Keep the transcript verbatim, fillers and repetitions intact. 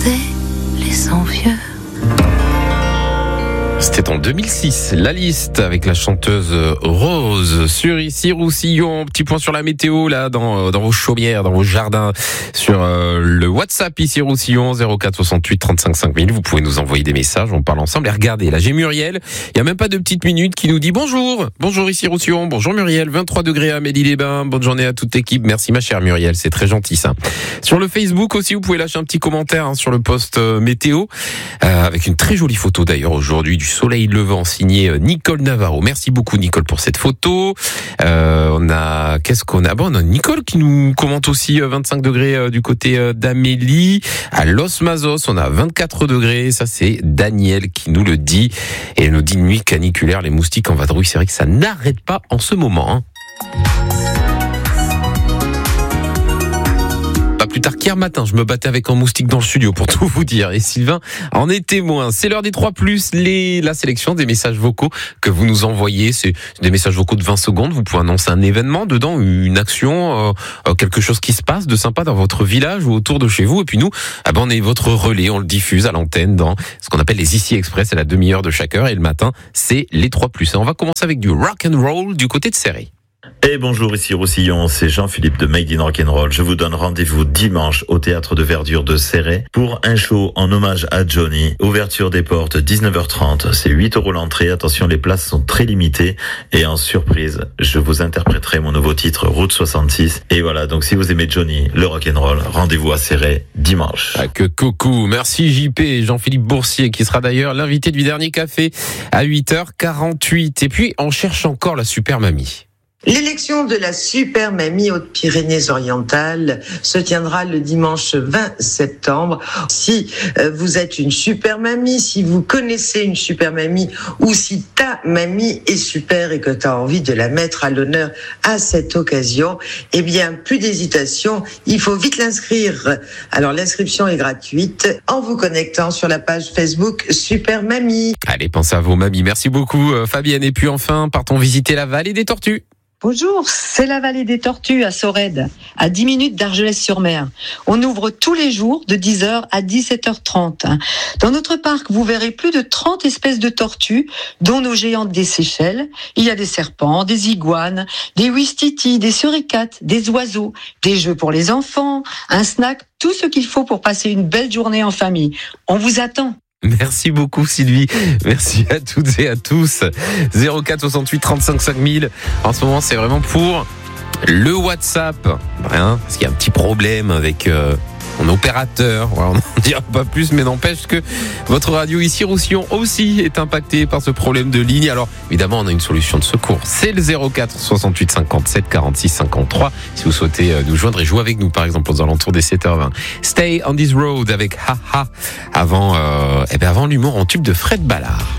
regarder les envieux. C'était en deux mille six, La Liste avec la chanteuse Rose sur Ici Roussillon. Petit point sur la météo là dans dans vos chaumières, dans vos jardins, sur euh, le WhatsApp Ici Roussillon zéro quatre soixante-huit trente-cinq cinq mille. Vous pouvez nous envoyer des messages, on parle ensemble. Et regardez, là j'ai Muriel, il y a même pas de petites minutes, qui nous dit bonjour, bonjour Ici Roussillon, bonjour Muriel, vingt-trois degrés à Amélie-les-Bains. Bonne journée à toute l'équipe. Merci ma chère Muriel, c'est très gentil ça. Sur le Facebook aussi, vous pouvez lâcher un petit commentaire hein, sur le post euh, météo euh, avec une très jolie photo d'ailleurs aujourd'hui du soleil levant signé Nicole Navarro. Merci beaucoup Nicole pour cette photo. Euh, on a qu'est-ce qu'on a Bon, on a Nicole qui nous commente aussi vingt-cinq degrés du côté d'Amélie. À Los Mazos, on a vingt-quatre degrés. Ça c'est Daniel qui nous le dit et elle nous dit nuit caniculaire, les moustiques en vadrouille. C'est vrai que ça n'arrête pas en ce moment. Hein. Plus tard qu'hier matin, je me battais avec un moustique dans le studio pour tout vous dire. Et Sylvain en est témoin. C'est l'heure des trois plus, les, la sélection des messages vocaux que vous nous envoyez. C'est des messages vocaux de vingt secondes. Vous pouvez annoncer un événement dedans, une action, euh, quelque chose qui se passe de sympa dans votre village ou autour de chez vous. Et puis nous, ah ben on est votre relais. On le diffuse à l'antenne dans ce qu'on appelle les Ici Express à la demi-heure de chaque heure. Et le matin, c'est les trois plus. Et on va commencer avec du rock and roll du côté de Céret. Et bonjour, ici Roussillon, c'est Jean-Philippe de Made in Rock'n'Roll. Je vous donne rendez-vous dimanche au Théâtre de Verdure de Céret pour un show en hommage à Johnny. Ouverture des portes, dix-neuf heures trente. C'est huit euros l'entrée. Attention, les places sont très limitées. Et en surprise, je vous interpréterai mon nouveau titre, Route soixante-six. Et voilà, donc si vous aimez Johnny, le rock'n'roll, rendez-vous à Céret dimanche. Ah, que coucou. Merci J P, Jean-Philippe Boursier, qui sera d'ailleurs l'invité du dernier café à huit heures quarante-huit. Et puis, on cherche encore la super mamie. L'élection de la super mamie Hautes-Pyrénées-Orientales se tiendra le dimanche vingt septembre. Si vous êtes une super mamie, si vous connaissez une super mamie ou si ta mamie est super et que tu as envie de la mettre à l'honneur à cette occasion, eh bien, plus d'hésitation, il faut vite l'inscrire. Alors, l'inscription est gratuite en vous connectant sur la page Facebook Super Mamie. Allez, pensez à vos mamies. Merci beaucoup Fabienne. Et puis enfin, partons visiter la vallée des Tortues. Bonjour, c'est la vallée des Tortues à Sorède, à dix minutes d'Argelès-sur-Mer. On ouvre tous les jours de dix heures à dix-sept heures trente. Dans notre parc, vous verrez plus de trente espèces de tortues, dont nos géantes des Seychelles. Il y a des serpents, des iguanes, des ouistitis, des suricates, des oiseaux, des jeux pour les enfants, un snack, tout ce qu'il faut pour passer une belle journée en famille. On vous attend. Merci beaucoup Sylvie, merci à toutes et à tous. zéro quatre soixante-huit trente-cinq cinq mille. En ce moment c'est vraiment pour le WhatsApp, hein, parce qu'il y a un petit problème avec euh, mon opérateur, voilà, on n'en dira pas plus, mais n'empêche que votre radio Ici Roussillon aussi est impactée par ce problème de ligne. Alors évidemment on a une solution de secours, c'est le zéro quatre soixante-huit cinquante-sept quarante-six cinquante-trois si vous souhaitez nous joindre et jouer avec nous par exemple aux alentours des sept heures vingt. Stay on this road avec Ha Ha avant, euh, eh ben avant l'humour en tube de Fred Ballard.